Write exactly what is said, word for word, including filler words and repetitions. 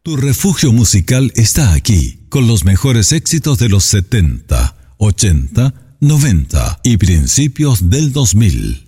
Tu refugio musical está aquí, con los mejores éxitos de los setenta, ochenta, noventa y principios del dos mil.